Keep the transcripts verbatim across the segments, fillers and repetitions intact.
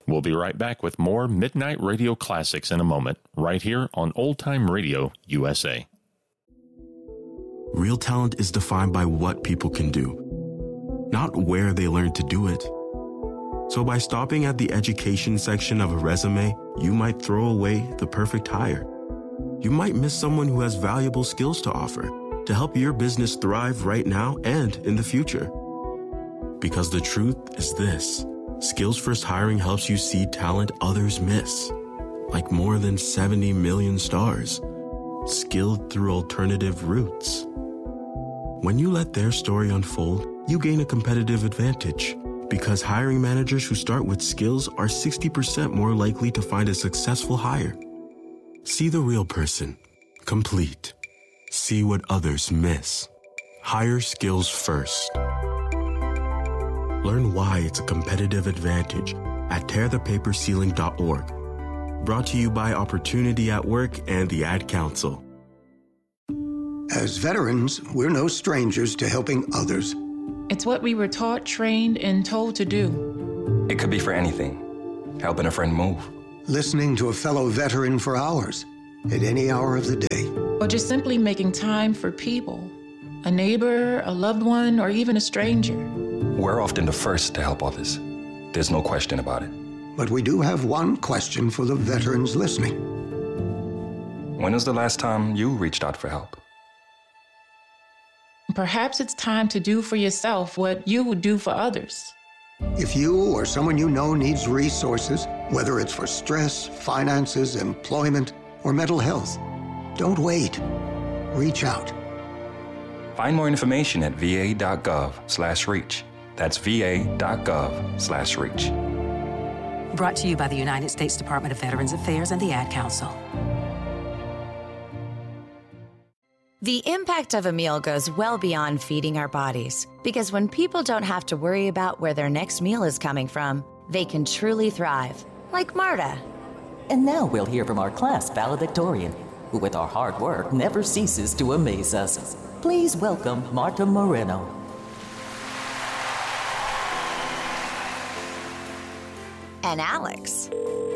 We'll be right back with more Midnight Radio Classics in a moment, right here on Old Time Radio U S A. Real talent is defined by what people can do, not where they learn to do it. So by stopping at the education section of a resume, you might throw away the perfect hire. You might miss someone who has valuable skills to offer to help your business thrive right now and in the future. Because the truth is this. Skills First Hiring helps you see talent others miss, like more than seventy million stars, skilled through alternative routes. When you let their story unfold, you gain a competitive advantage, because hiring managers who start with skills are sixty percent more likely to find a successful hire. See the real person, complete. See what others miss. Hire skills first. Learn why it's a competitive advantage at tear the paper ceiling dot org. Brought to you by Opportunity at Work and the Ad Council. As veterans, we're no strangers to helping others. It's what we were taught, trained, and told to do. It could be for anything. Helping a friend move. Listening to a fellow veteran for hours, at any hour of the day. Or just simply making time for people. A neighbor, a loved one, or even a stranger. We're often the first to help others. There's no question about it. But we do have one question for the veterans listening. When was the last time you reached out for help? Perhaps it's time to do for yourself what you would do for others. If you or someone you know needs resources, whether it's for stress, finances, employment, or mental health, don't wait. Reach out. Find more information at va.gov slash reach. That's va.gov slash reach. Brought to you by the United States Department of Veterans Affairs and the Ad Council. The impact of a meal goes well beyond feeding our bodies, because when people don't have to worry about where their next meal is coming from, they can truly thrive, like Marta. And now we'll hear from our class valedictorian, who with our hard work never ceases to amaze us. Please welcome Marta Moreno. And Alex.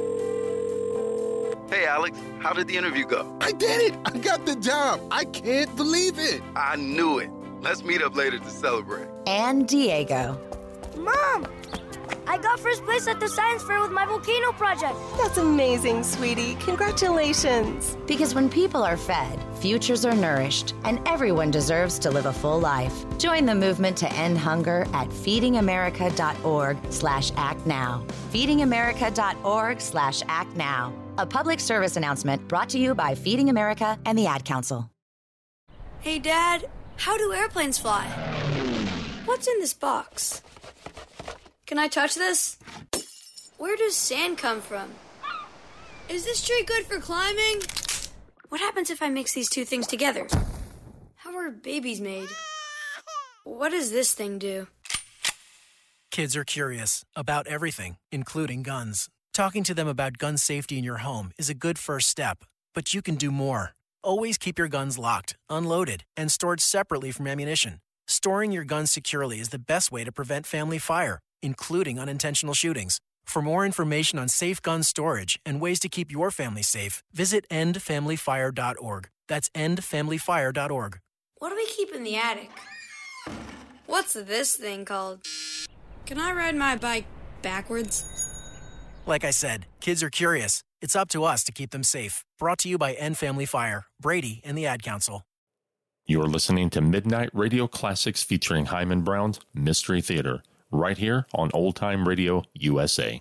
Hey, Alex, how did the interview go? I did it! I got the job! I can't believe it! I knew it. Let's meet up later to celebrate. And Diego. Mom! I got first place at the science fair with my volcano project. That's amazing, sweetie. Congratulations. Because when people are fed, futures are nourished, and everyone deserves to live a full life. Join the movement to end hunger at feedingamerica.org slash act now. feedingamerica.org slash act now. A public service announcement brought to you by Feeding America and the Ad Council. Hey, Dad, how do airplanes fly? What's in this box? Can I touch this? Where does sand come from? Is this tree good for climbing? What happens if I mix these two things together? How are babies made? What does this thing do? Kids are curious about everything, including guns. Talking to them about gun safety in your home is a good first step, but you can do more. Always keep your guns locked, unloaded, and stored separately from ammunition. Storing your guns securely is the best way to prevent family fire, including unintentional shootings. For more information on safe gun storage and ways to keep your family safe, visit end family fire dot org. That's end family fire dot org. What do we keep in the attic? What's this thing called? Can I ride my bike backwards? Like I said, kids are curious. It's up to us to keep them safe. Brought to you by End Family Fire, Brady, and the Ad Council. You're listening to Midnight Radio Classics featuring Hyman Brown's Mystery Theater, right here on Old Time Radio U S A.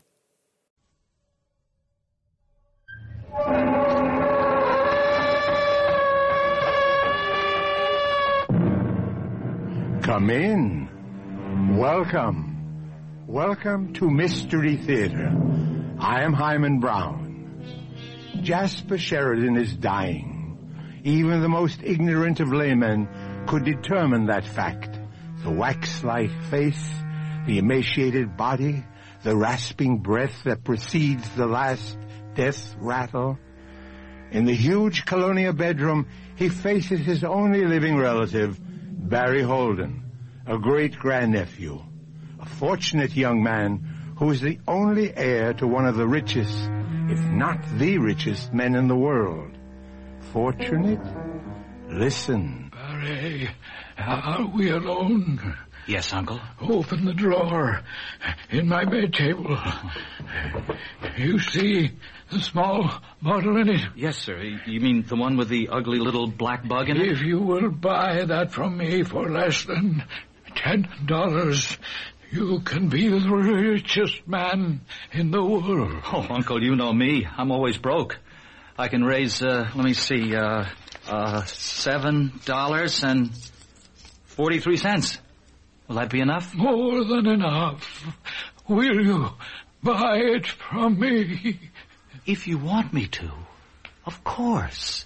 Come in. Welcome. Welcome to Mystery Theater. I am Hyman Brown. Jasper Sheridan is dying. Even the most ignorant of laymen could determine that fact. The wax-like face, the emaciated body, the rasping breath that precedes the last death rattle. In the huge Colonia bedroom, he faces his only living relative, Barry Holden, a great-grandnephew, a fortunate young man who is the only heir to one of the richest, if not the richest, men in the world. Fortunate? Listen. Barry, are we alone? Yes, Uncle. Open the drawer in my bed table. You see the small bottle in it? Yes, sir. You mean the one with the ugly little black bug in it? If you will buy that from me for less than ten dollars, you can be the richest man in the world. Oh, Uncle, you know me. I'm always broke. I can raise, uh, let me see, uh, uh, seven dollars and forty-three cents. Will that be enough? More than enough. Will you buy it from me? If you want me to, of course.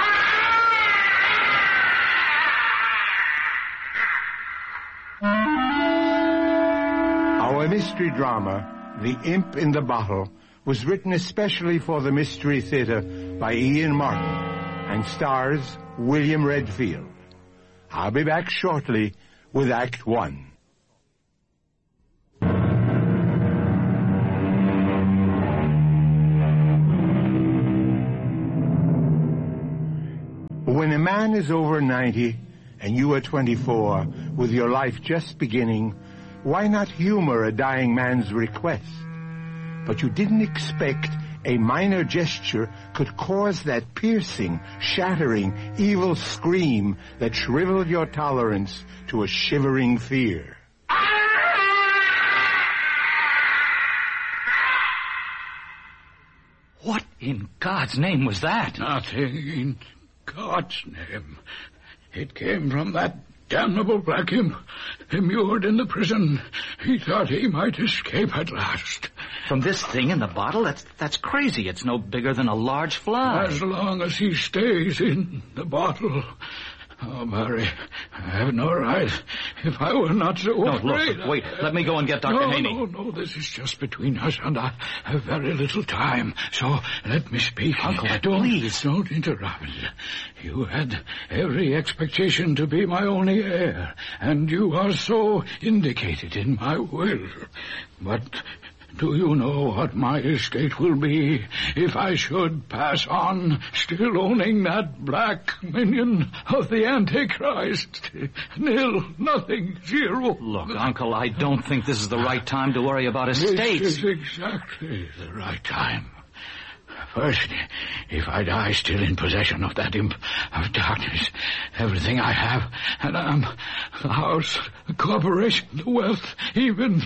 Our mystery drama, The Imp in the Bottle, was written especially for the Mystery Theater by Ian Martin and stars William Redfield. I'll be back shortly with Act One. When a man is over ninety and you are twenty-four, with your life just beginning, why not humor a dying man's request? But you didn't expect a minor gesture could cause that piercing, shattering, evil scream that shriveled your tolerance to a shivering fear. What in God's name was that? Nothing in God's name. It came from that damnable black imp immured in the prison. He thought he might escape at last. From this thing in the bottle? That's that's crazy. It's no bigger than a large fly. As long as he stays in the bottle. Oh, Barry, I have no right. If I were not so no, afraid... Look, wait, let me go and get Doctor No, Haney. no, no, this is just between us, and I have very little time, so let me speak. Uncle, don't, please. Don't interrupt. You had every expectation to be my only heir, and you are so indicated in my will. But... do you know what my estate will be if I should pass on still owning that black minion of the Antichrist? Nil, nothing, zero. Look, Uncle, I don't think this is the right time to worry about estates. This is exactly the right time. First, if I die still in possession of that imp of darkness, everything I have, and I'm the house, the corporation, the wealth, even...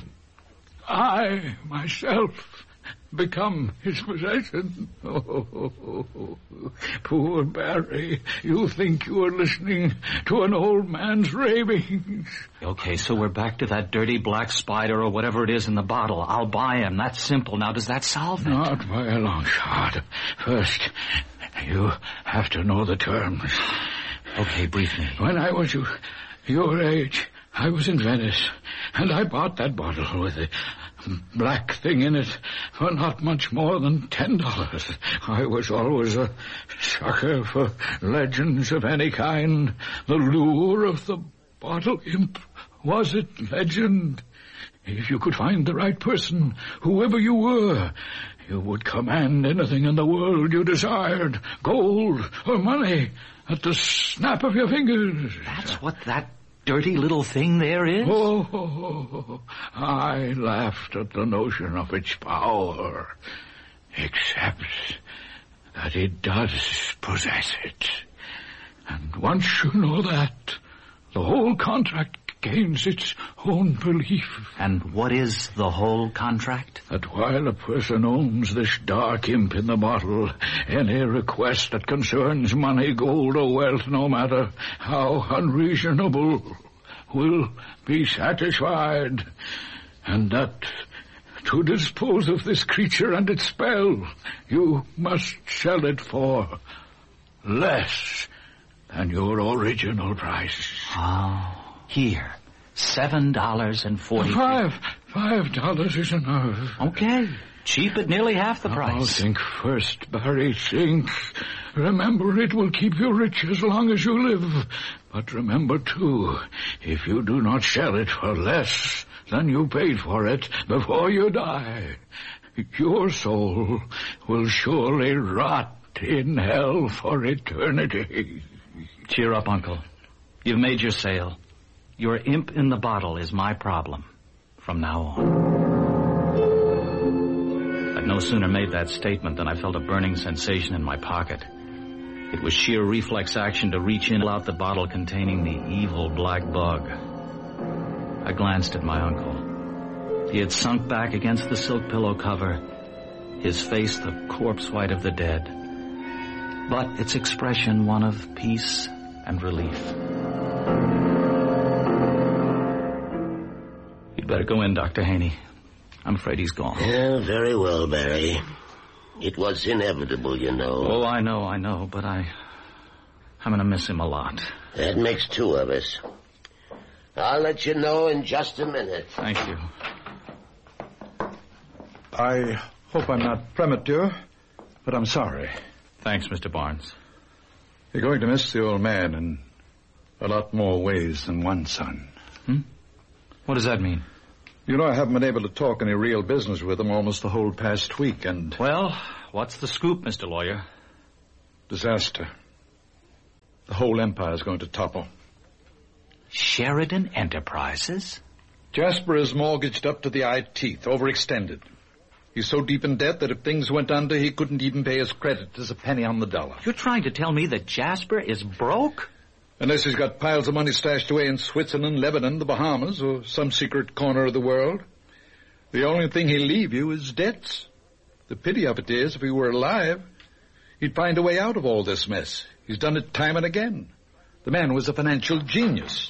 I, myself, become his possession. Oh, poor Barry, you think you are listening to an old man's ravings. Okay, so we're back to that dirty black spider or whatever it is in the bottle. I'll buy him. That's simple. Now, does that solve it? Not by a long shot. First, you have to know the terms. Okay, brief me. When I was you, your age... I was in Venice, and I bought that bottle with the black thing in it for not much more than ten dollars. I was always a sucker for legends of any kind. The lure of the bottle imp was it legend. If you could find the right person, whoever you were, you would command anything in the world you desired, gold or money, at the snap of your fingers. That's what that dirty little thing there is? Oh, I laughed at the notion of its power, except that it does possess it. And once you know that, the whole contract gains its own belief. And what is the whole contract? That while a person owns this dark imp in the bottle, any request that concerns money, gold, or wealth, no matter how unreasonable, will be satisfied. And that to dispose of this creature and its spell, you must sell it for less than your original price. Oh. Here, seven dollars and forty. Five, five dollars is enough. Okay, cheap at nearly half the price. I'll think first, Barry. Think. Remember, it will keep you rich as long as you live. But remember too, if you do not sell it for less than you paid for it before you die. Your soul will surely rot in hell for eternity. Cheer up, Uncle. You've made your sale. Your imp in the bottle is my problem from now on. I'd no sooner made that statement than I felt a burning sensation in my pocket. It was sheer reflex action to reach in and pull out the bottle containing the evil black bug. I glanced at my uncle. He had sunk back against the silk pillow cover, his face the corpse white of the dead, but its expression one of peace and relief. You'd better go in, Doctor Haney. I'm afraid he's gone. Yeah, very well, Barry. It was inevitable, you know. Oh, I know, I know, but I... I'm gonna miss him a lot. That makes two of us. I'll let you know in just a minute. Thank you. I hope I'm not premature, but I'm sorry. Thanks, Mister Barnes. You're going to miss the old man in a lot more ways than one, son. Hmm? What does that mean? You know, I haven't been able to talk any real business with him almost the whole past week, and... Well, what's the scoop, Mister Lawyer? Disaster. The whole empire's going to topple. Sheridan Enterprises? Jasper is mortgaged up to the eye teeth, overextended. He's so deep in debt that if things went under, he couldn't even pay his creditors a penny on the dollar. You're trying to tell me that Jasper is broke? Unless he's got piles of money stashed away in Switzerland, Lebanon, the Bahamas, or some secret corner of the world. The only thing he'll leave you is debts. The pity of it is, if he were alive, he'd find a way out of all this mess. He's done it time and again. The man was a financial genius.